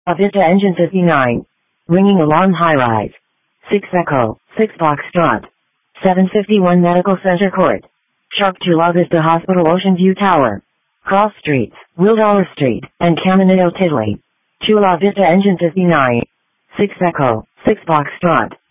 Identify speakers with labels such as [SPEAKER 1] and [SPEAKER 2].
[SPEAKER 1] Avista Engine 59. Ringing alarm high rise. 6 Echo, 6 Foxtrot. 751 Medical Center Court. Sharp to La Vista Hospital Ocean View Tower. Cross Streets, Wildollar Street, and Caminito Tiddly. To La Vista Engine 59. 6 Echo, 6 Foxtrot.